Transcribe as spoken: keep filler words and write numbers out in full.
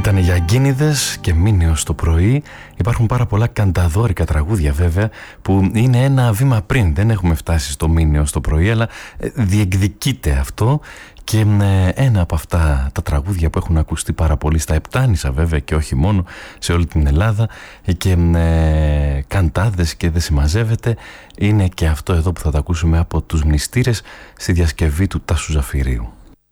Ήταν για αγκίνηδες και μήνυος το πρωί. Υπάρχουν πάρα πολλά κανταδόρικα τραγούδια βέβαια που είναι ένα βήμα πριν. Δεν έχουμε φτάσει στο μήνυος το πρωί, αλλά διεκδικείται αυτό. Και ένα από αυτά τα τραγούδια που έχουν ακουστεί πάρα πολύ στα Επτάνησα βέβαια και όχι μόνο, σε όλη την Ελλάδα, και ε, καντάδες και δεν συμμαζεύεται, είναι και αυτό εδώ που θα τα ακούσουμε από τους Μνηστήρες στη διασκευή του Τάσου Ζαφυρίου.